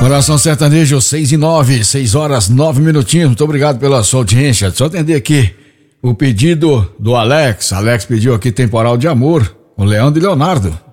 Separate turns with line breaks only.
Coração Sertanejo, 6:09, 6h09. Muito obrigado pela sua audiência. Deixa eu atender aqui o pedido do Alex. Alex pediu aqui Temporal de Amor, o Leandro e Leonardo.